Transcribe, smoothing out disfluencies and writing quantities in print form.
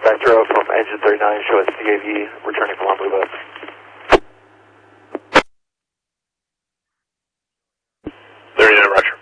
Spectro from engine 39, show us CAV, returning from Blue Boat. 39, roger.